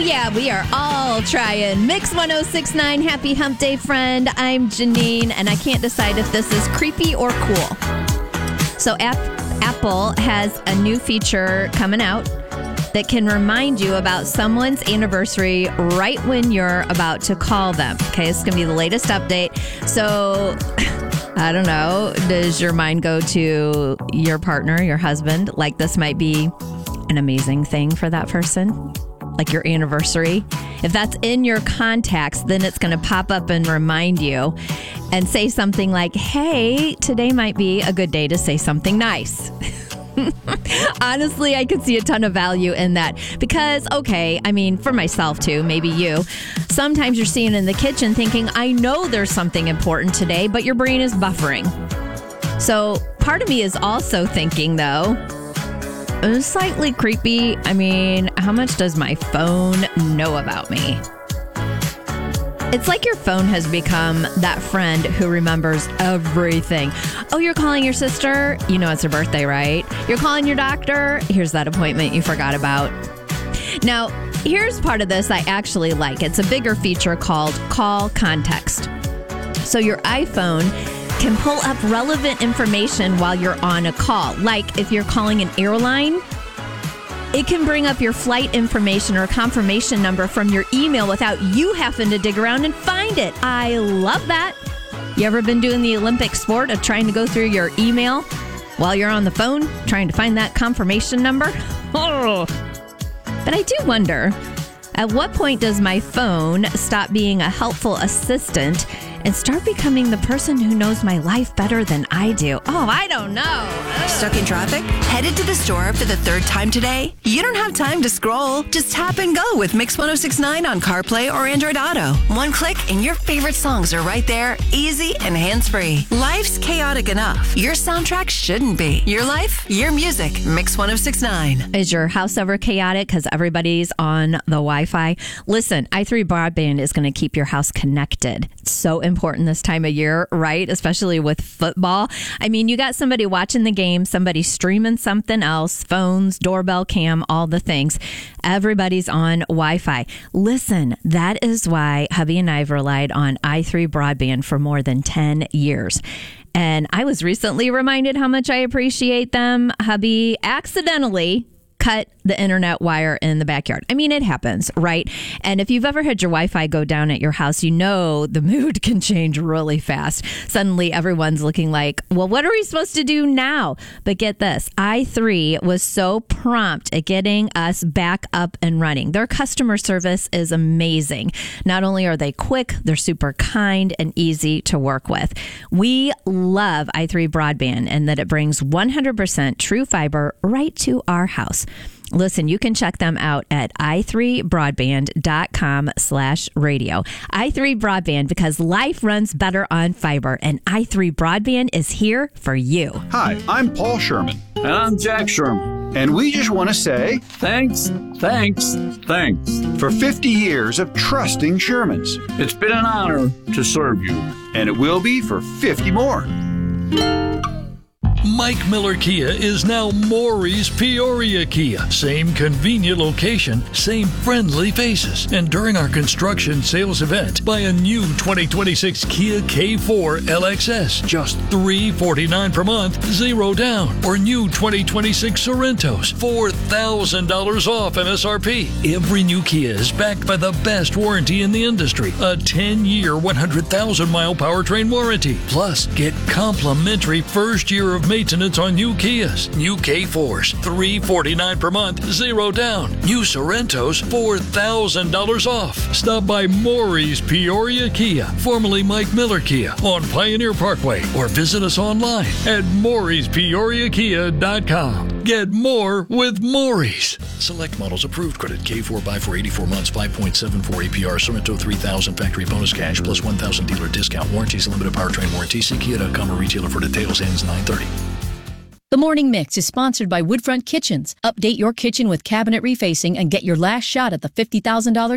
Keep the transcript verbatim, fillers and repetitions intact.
yeah, we are all trying. Mix one oh six point nine, happy hump day, friend. I'm Janine, and I can't decide if this is creepy or cool. So App, Apple has a new feature coming out that can remind you about someone's anniversary right when you're about to call them. Okay, it's going to be the latest update. So I don't know, does your mind go to your partner, your husband? Like this might be an amazing thing for that person, like your anniversary. If that's in your contacts, then it's going to pop up and remind you and say something like, hey, today might be a good day to say something nice. Honestly, I could see a ton of value in that because, okay, I mean, for myself too, maybe you, sometimes you're sitting in the kitchen thinking, I know there's something important today, but your brain is buffering. So part of me is also thinking, though, it's slightly creepy. I mean, how much does my phone know about me? It's like your phone has become that friend who remembers everything. Oh, you're calling your sister? You know it's her birthday, right? You're calling your doctor? Here's that appointment you forgot about. Now, here's part of this I actually like. It's a bigger feature called Call Context. So your iPhone can pull up relevant information while you're on a call. Like if you're calling an airline, it can bring up your flight information or confirmation number from your email without you having to dig around and find it. I love that. You ever been doing the Olympic sport of trying to go through your email while you're on the phone, trying to find that confirmation number? Oh. But I do wonder, at what point does my phone stop being a helpful assistant and start becoming the person who knows my life better than I do? Oh, I don't know. Ugh. Stuck in traffic? Headed to the store for the third time today? You don't have time to scroll. Just tap and go with Mix one oh six point nine on CarPlay or Android Auto. One click and your favorite songs are right there, easy and hands-free. Life's chaotic enough. Your soundtrack shouldn't be. Your life, your music. Mix one oh six point nine. Is your house ever chaotic because everybody's on the Wi-Fi? Listen, i three Broadband is going to keep your house connected. It's so important this time of year, right? Especially with football. I mean, you got somebody watching the game, somebody streaming something else, phones, doorbell cam, all the things. Everybody's on Wi-Fi. Listen, that is why hubby and I have relied on i three Broadband for more than ten years. And I was recently reminded how much I appreciate them. Hubby accidentally cut the internet wire in the backyard. I mean, it happens, right? And if you've ever had your Wi-Fi go down at your house, you know the mood can change really fast. Suddenly, everyone's looking like, well, what are we supposed to do now? But get this, i three was so prompt at getting us back up and running. Their customer service is amazing. Not only are they quick, they're super kind and easy to work with. We love i three Broadband and that it brings one hundred percent true fiber right to our house. Listen, you can check them out at i three broadband dot com slash radio. i three Broadband, because life runs better on fiber, and i three Broadband is here for you. Hi, I'm Paul Sherman. And I'm Jack Sherman. And we just want to say thanks, thanks, thanks for fifty years of trusting Shermans. It's been an honor to serve you. And it will be for fifty more. Mike Miller Kia is now Maury's Peoria Kia. Same convenient location, same friendly faces. And during our construction sales event, buy a new twenty twenty-six Kia K four L X S, just three hundred forty-nine dollars per month, zero down. Or new twenty twenty-six Sorrentos, four thousand dollars off M S R P. Every new Kia is backed by the best warranty in the industry, a ten-year, one hundred thousand mile powertrain warranty. Plus, get complimentary first year of maintenance on new Kias. New K fours, three hundred forty-nine dollars per month, zero down. New Sorrentos, four thousand dollars off. Stop by Maury's Peoria Kia, formerly Mike Miller Kia, on Pioneer Parkway, or visit us online at Maury's Peoria Kia dot com. Get more with Maury's. Select models approved. Credit K four buy for eighty-four months, five point seven four A P R. Sorrento three thousand factory bonus cash plus one thousand dealer discount. Warranties limited powertrain warranty. See Kia dot com or retailer for details. Ends nine thirty. The Morning Mix is sponsored by Woodfront Kitchens. Update your kitchen with cabinet refacing and get your last shot at the fifty thousand dollars